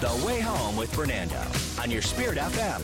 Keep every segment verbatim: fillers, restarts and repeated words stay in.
The Way Home with Fernando on your Spirit F M.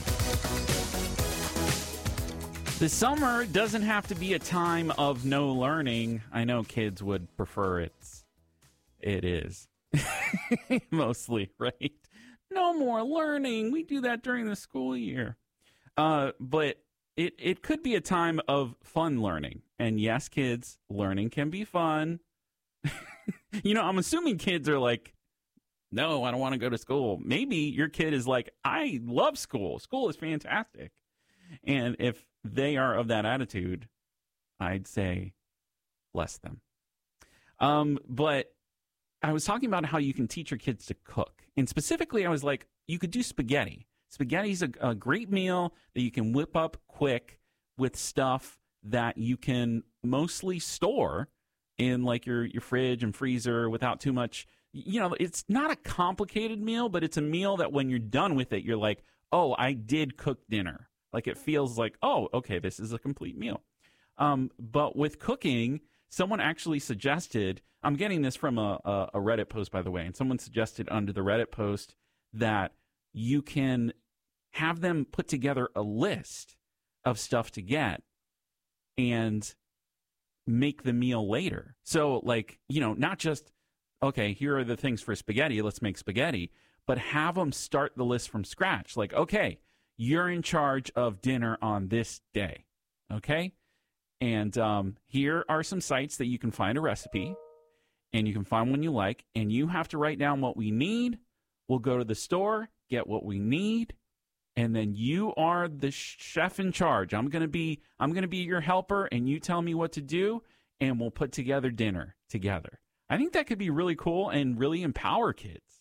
The summer doesn't have to be a time of no learning. I know kids would prefer it. It is. Mostly, right? No more learning. We do that during the school year. Uh, but it, it could be a time of fun learning. And yes, kids, learning can be fun. You know, I'm assuming kids are like, no, I don't want to go to school. Maybe your kid is like, I love school. School is fantastic. And if they are of that attitude, I'd say bless them. Um, but I was talking about how you can teach your kids to cook. And specifically, I was like, you could do spaghetti. Spaghetti's a, a great meal that you can whip up quick with stuff that you can mostly store in like your, your fridge and freezer without too much. You know, it's not a complicated meal, but it's a meal that when you're done with it, you're like, oh, I did cook dinner. Like it feels like, oh, okay, this is a complete meal. Um, but with cooking, someone actually suggested, I'm getting this from a, a, a Reddit post, by the way, and someone suggested under the Reddit post that you can have them put together a list of stuff to get and make the meal later. So like, you know, not just, okay, here are the things for spaghetti, let's make spaghetti, but have them start the list from scratch. Like, okay, you're in charge of dinner on this day, okay? And um, here are some sites that you can find a recipe, and you can find one you like, and you have to write down what we need. We'll go to the store, get what we need, and then you are the chef in charge. I'm gonna be I'm gonna be your helper, and you tell me what to do, and we'll put together dinner together. I think that could be really cool and really empower kids.